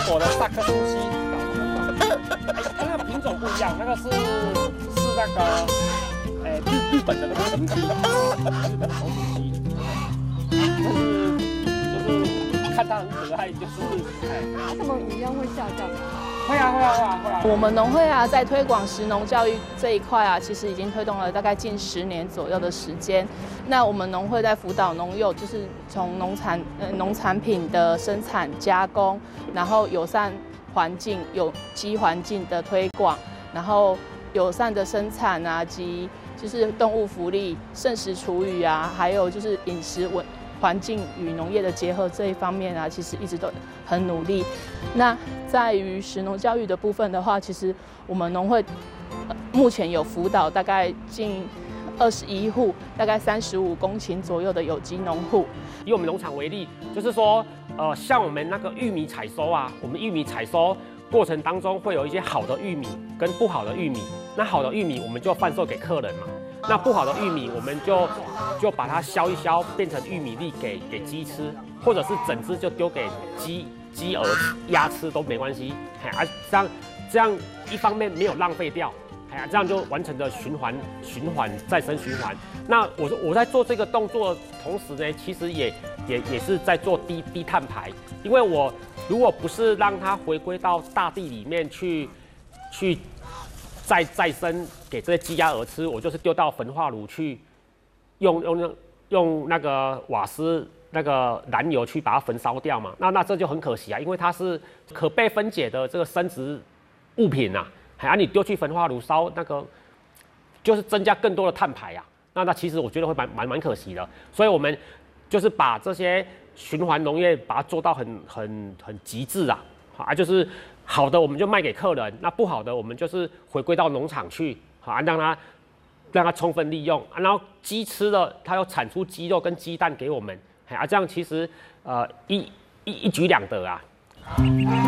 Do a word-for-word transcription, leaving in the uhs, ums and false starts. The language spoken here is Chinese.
国的萨克苏西，它那个品种不一样，那个是是那个，哎，日日本的那个红鸡，日本的红鸡，就是就是看它很可爱，就是哎。 它怎么一样会下降？ 会啊会啊会啊会啊！ 我们农会啊，在推广食农教育这一块啊，其实已经推动了大概近十年左右的时间。那我们农会在辅导农友，就是从农产呃农产品的生产加工，然后友善环境、有机环境的推广，然后友善的生产啊，及就是动物福利、剩食厨余啊，还有就是饮食稳。环境与农业的结合这一方面啊，其实一直都很努力。那在于食农教育的部分的话，其实我们农会、呃、目前有辅导大概近二十一户，大概三十五公顷左右的有机农户。 以我们农场为例，就是说，呃，像我们那个玉米采收啊，我们玉米采收过程当中会有一些好的玉米跟不好的玉米，那好的玉米我们就贩售给客人嘛。那不好的玉米，我们就就把它削一削，变成玉米粒给给鸡吃，或者是整只就丢给鸡鸡鹅鸭吃都没关系。哎啊，这样这样一方面没有浪费掉，哎呀，这样就完成了循环循环再生循环。那我我在做这个动作的同时呢，其实也也也是在做低低碳排，因为我如果不是让它回归到大地里面去去。再再生给这些鸡鸭鹅吃，我就是丢到焚化炉去用用用那个瓦斯那个燃油去把它焚烧掉嘛。那那这就很可惜啊，因为它是可被分解的这个生质物品呐、啊，啊你丢去焚化炉烧那个，就是增加更多的碳排啊。那那其实我觉得会蛮蛮蛮可惜的，所以我们就是把这些循环农业把它做到很很很极致啊，啊就是。好的，我们就卖给客人；那不好的，我们就是回归到农场去，好，让它让它充分利用。然后鸡吃了，它又产出鸡肉跟鸡蛋给我们，啊，这样其实呃一一一举两得啊。